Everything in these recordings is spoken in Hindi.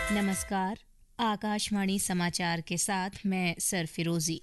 नमस्कार। आकाशवाणी समाचार के साथ मैं सरफिरोजी।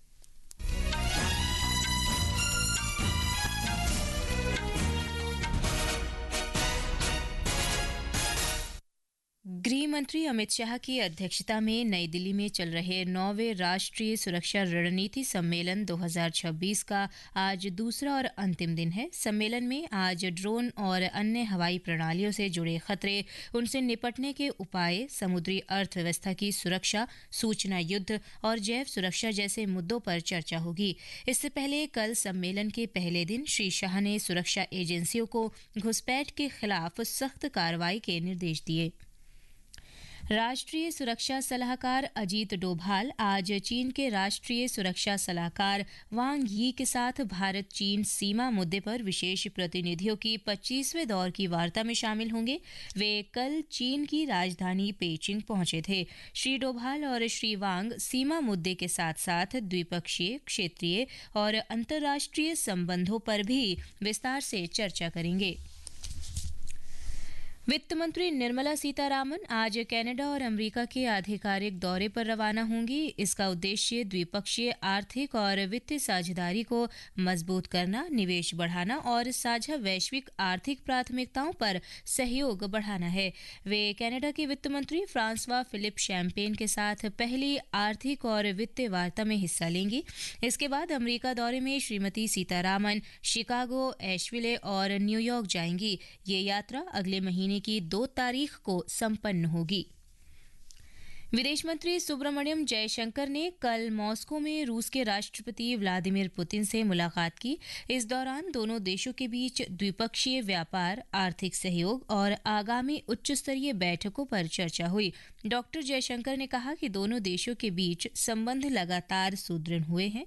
गृह मंत्री अमित शाह की अध्यक्षता में नई दिल्ली में चल रहे 9वें राष्ट्रीय सुरक्षा रणनीति सम्मेलन 2026 का आज दूसरा और अंतिम दिन है। सम्मेलन में आज ड्रोन और अन्य हवाई प्रणालियों से जुड़े खतरे, उनसे निपटने के उपाय, समुद्री अर्थव्यवस्था की सुरक्षा, सूचना युद्ध और जैव सुरक्षा जैसे मुद्दों पर चर्चा होगी। इससे पहले कल सम्मेलन के पहले दिन श्री शाह ने सुरक्षा एजेंसियों को घुसपैठ के खिलाफ सख्त कार्रवाई के निर्देश दिए। राष्ट्रीय सुरक्षा सलाहकार अजीत डोभाल आज चीन के राष्ट्रीय सुरक्षा सलाहकार वांग यी के साथ भारत चीन सीमा मुद्दे पर विशेष प्रतिनिधियों की 25वें दौर की वार्ता में शामिल होंगे। वे कल चीन की राजधानी पेइचिंग पहुंचे थे। श्री डोभाल और श्री वांग सीमा मुद्दे के साथ साथ द्विपक्षीय, क्षेत्रीय और अंतर्राष्ट्रीय संबंधों पर भी विस्तार से चर्चा करेंगे। वित्त मंत्री निर्मला सीतारामन आज कनाडा और अमेरिका के आधिकारिक दौरे पर रवाना होंगी। इसका उद्देश्य द्विपक्षीय आर्थिक और वित्तीय साझेदारी को मजबूत करना, निवेश बढ़ाना और साझा वैश्विक आर्थिक प्राथमिकताओं पर सहयोग बढ़ाना है। वे कनाडा के वित्त मंत्री फ्रांसवा फिलिप शैम्पेन के साथ पहली आर्थिक और वित्तीय वार्ता में हिस्सा लेंगी। इसके बाद अमेरिका दौरे में श्रीमती सीतारामन शिकागो, एशविले और न्यूयॉर्क जाएंगी। ये यात्रा अगले महीने की 2 तारीख को संपन्न होगी। विदेश मंत्री सुब्रमण्यम जयशंकर ने कल मॉस्को में रूस के राष्ट्रपति व्लादिमीर पुतिन से मुलाकात की। इस दौरान दोनों देशों के बीच द्विपक्षीय व्यापार, आर्थिक सहयोग और आगामी उच्च स्तरीय बैठकों पर चर्चा हुई। डॉक्टर जयशंकर ने कहा कि दोनों देशों के बीच संबंध लगातार सुदृढ़ हुए हैं।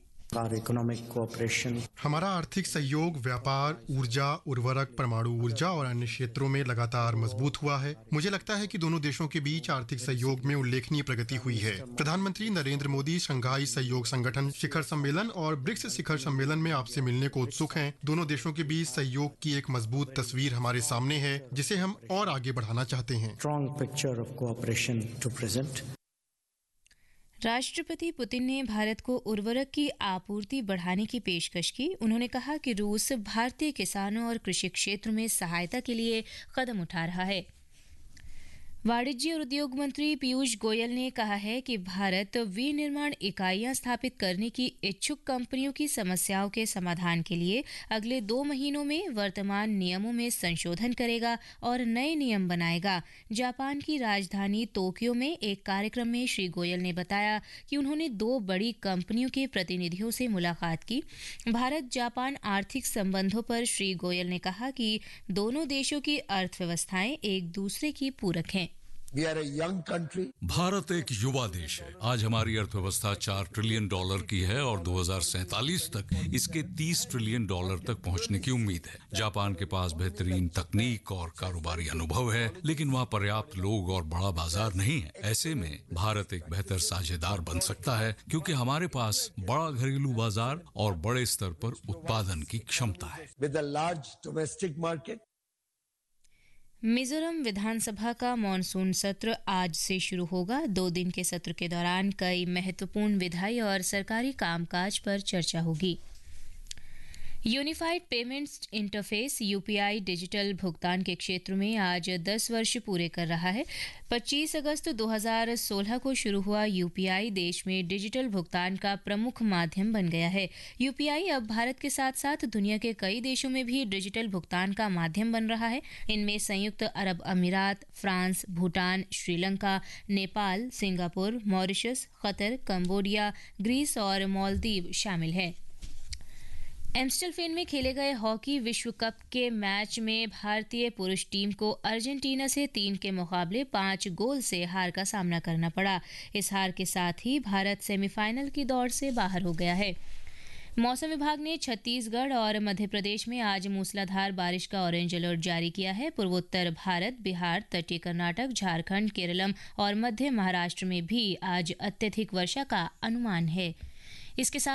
हमारा आर्थिक सहयोग, व्यापार, ऊर्जा, उर्वरक, परमाणु ऊर्जा और अन्य क्षेत्रों में लगातार मजबूत हुआ है। मुझे लगता है कि दोनों देशों के बीच आर्थिक सहयोग में उल्लेखनीय प्रगति हुई है। प्रधानमंत्री नरेंद्र मोदी शंघाई सहयोग संगठन शिखर सम्मेलन और ब्रिक्स शिखर सम्मेलन में आपसे मिलने को उत्सुक हैं। दोनों देशों के बीच सहयोग की एक मजबूत तस्वीर हमारे सामने है, जिसे हम और आगे बढ़ाना चाहते हैं। राष्ट्रपति पुतिन ने भारत को उर्वरक की आपूर्ति बढ़ाने की पेशकश की। उन्होंने कहा कि रूस भारतीय किसानों और कृषि क्षेत्र में सहायता के लिए कदम उठा रहा है। वाणिज्य और उद्योग मंत्री पीयूष गोयल ने कहा है कि भारत विनिर्माण इकाइयां स्थापित करने की इच्छुक कंपनियों की समस्याओं के समाधान के लिए अगले 2 महीनों में वर्तमान नियमों में संशोधन करेगा और नए नियम बनाएगा। जापान की राजधानी तोक्यो में एक कार्यक्रम में श्री गोयल ने बताया कि उन्होंने 2 बड़ी कंपनियों के प्रतिनिधियों से मुलाकात की। भारत जापान आर्थिक संबंधों पर श्री गोयल ने कहा कि दोनों देशों की अर्थव्यवस्थाएं एक दूसरे की पूरक हैं। भारत एक युवा देश है। आज हमारी अर्थव्यवस्था $4 ट्रिलियन की है और 2047 तक इसके $30 ट्रिलियन तक पहुंचने की उम्मीद है। जापान के पास बेहतरीन तकनीक और कारोबारी अनुभव है, लेकिन वहां पर्याप्त लोग और बड़ा बाजार नहीं है। ऐसे में भारत एक बेहतर साझेदार बन सकता है, क्योंकि हमारे पास बड़ा घरेलू बाजार और बड़े स्तर पर उत्पादन की क्षमता है। मिजोरम विधानसभा का मॉनसून सत्र आज से शुरू होगा। 2 दिन के सत्र के दौरान कई महत्वपूर्ण विधायी और सरकारी कामकाज पर चर्चा होगी। Unified payments interface UPI digital भुगतान के क्षेत्र में आज 10 वर्ष पूरे कर रहा है। 25 अगस्त 2016 को शुरू हुआ यूपीआई देश में डिजिटल भुगतान का प्रमुख माध्यम बन गया है। यूपीआई अब भारत के साथ साथ दुनिया के कई देशों में भी डिजिटल भुगतान का माध्यम बन रहा है। इनमें संयुक्त अरब अमीरात, France, Bhutan, Sri Lanka, Nepal, Singapore, Mauritius, Qatar, Cambodia, Greece और मालदीव शामिल हैं। एम्स्टलफेन में खेले गए हॉकी विश्व कप के मैच में भारतीय पुरुष टीम को अर्जेंटीना से 3 के मुकाबले 5 गोल से हार का सामना करना पड़ा। इस हार के साथ ही भारत सेमीफाइनल की दौड़ से बाहर हो गया है। मौसम विभाग ने छत्तीसगढ़ और मध्य प्रदेश में आज मूसलाधार बारिश का ऑरेंज अलर्ट जारी किया है। पूर्वोत्तर भारत, बिहार, तटीय कर्नाटक, झारखंड, केरलम और मध्य महाराष्ट्र में भी आज अत्यधिक वर्षा का अनुमान है। इसके साथ